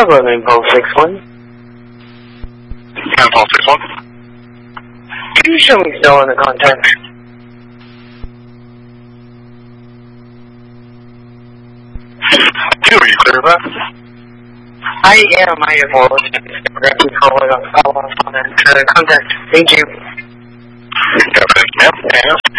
Hello, Impulse 61. Impulse 61. Can you show me still in the contact? Are you clear of that? I am. I apologize. I forgot to follow up on that contact. Thank you. Yep.